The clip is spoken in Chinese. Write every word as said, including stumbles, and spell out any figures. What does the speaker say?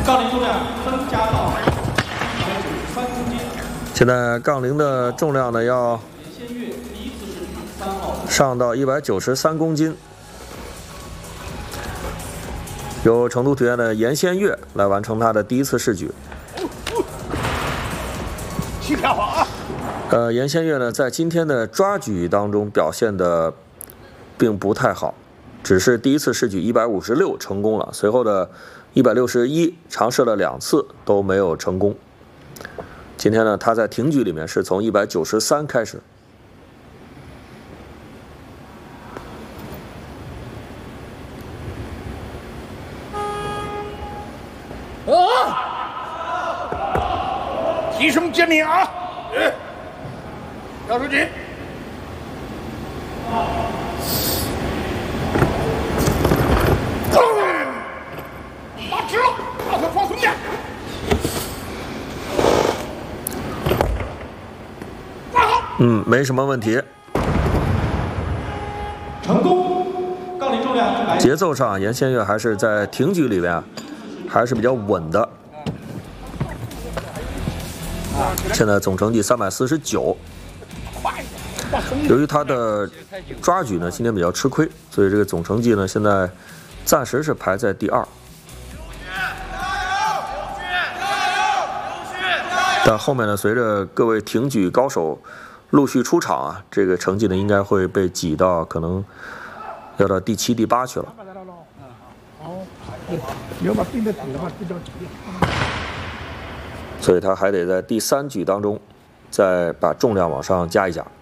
杠铃重量增加到一百九十三公斤。 现在杠铃的重量呢要上到一百九十三公斤，由成都体院的严先玥来完成他的第一次试举。呃，严先玥呢，在今天的抓举当中表现的并不太好，只是第一次试举一百五十六成功了，随后的一百六十一尝试了两次都没有成功。今天呢，他在挺举里面是从一百九十三开始。 提升肩力啊！哎，要出去。打直了，把它放松点。挂好。 嗯，没什么问题。 成功，杠铃重量一百。 节奏上，严先玥还是在挺举里边啊，还是比较稳的。现在总成绩三百四十九。由于他的抓举呢今天比较吃亏，所以这个总成绩呢现在暂时是排在第二。但后面呢，随着各位挺举高手陆续出场啊，这个成绩呢应该会被挤到可能要到第七、第八去了。所以他还得在第三举当中再把重量往上加一加。